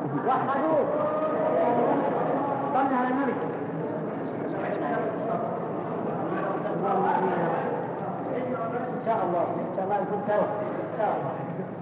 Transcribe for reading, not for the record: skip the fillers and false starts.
وحدوا صلى على النبي. إن شاء الله يكون سوا إن شاء الله.